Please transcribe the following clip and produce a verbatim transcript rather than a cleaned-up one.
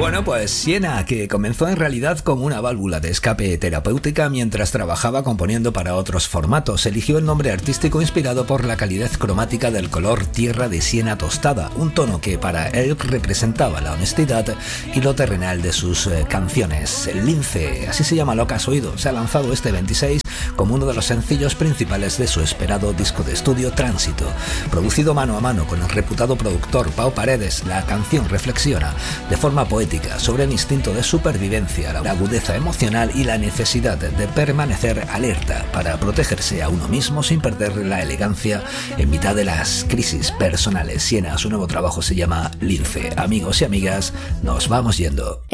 Bueno, pues Siena, que comenzó en realidad como una válvula de escape terapéutica mientras trabajaba componiendo para otros formatos, eligió el nombre artístico inspirado por la calidez cromática del color tierra de siena tostada, un tono que para él representaba la honestidad y lo terrenal de sus eh, canciones. El lince, así se llama lo que has oído, se ha lanzado este veintiséis como uno de los sencillos principales de su esperado disco de estudio Tránsito. Producido mano a mano con el reputado productor Pau Paredes, la canción reflexiona de forma poética sobre el instinto de supervivencia, la agudeza emocional y la necesidad de permanecer alerta para protegerse a uno mismo sin perder la elegancia en mitad de las crisis personales. Siena, su nuevo trabajo se llama Lince. Amigos y amigas, nos vamos yendo.